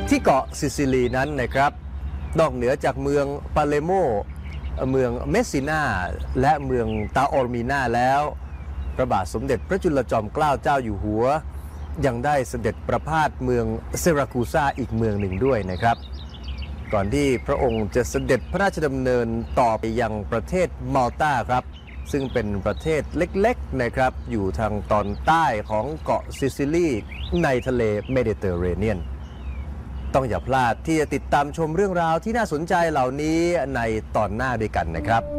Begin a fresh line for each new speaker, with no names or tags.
ที่เกาะซิซิลีนั้นนะครับนอกเหนือจากเมืองปาเลโมเมืองเมสซินาและเมืองตาออร์มีนาแล้วพระบาทสมเด็จพระจุลจอมเกล้าเจ้าอยู่หัวยังได้เสด็จประพาสเมืองเซราคูซาอีกเมืองหนึ่งด้วยนะครับก่อนที่พระองค์จะเสด็จพระราชดำเนินต่อไปยังประเทศมัลตาครับซึ่งเป็นประเทศเล็กๆนะครับอยู่ทางตอนใต้ของเกาะซิซิลีในทะเลเมดิเตอร์เรเนียนต้องอย่าพลาดที่จะติดตามชมเรื่องราวที่น่าสนใจเหล่านี้ในตอนหน้าด้วยกันนะครับ